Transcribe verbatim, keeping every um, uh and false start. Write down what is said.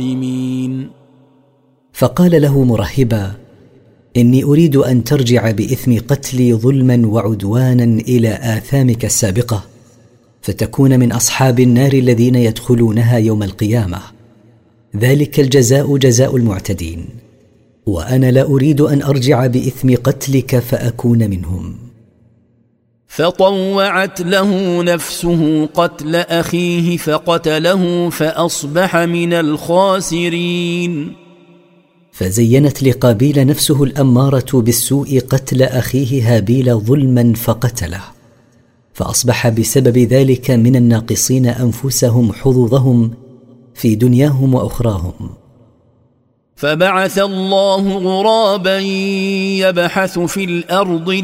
فقال له مرهبا: إني أريد أن ترجع بإثم قتلي ظلما وعدوانا إلى آثامك السابقة، فتكون من أصحاب النار الذين يدخلونها يوم القيامة. ذلك الجزاء جزاء المعتدين، وأنا لا أريد أن أرجع بإثم قتلك فأكون منهم. فطوعت له نفسه قتل أخيه فقتله فأصبح من الخاسرين. فزينت لقابيل نفسه الأمارة بالسوء قتل أخيه هابيل ظلما فقتله، فأصبح بسبب ذلك من الناقصين أنفسهم حظوظهم في دنياهم وأخراهم. فبعث الله غرابا يبحث في الأرض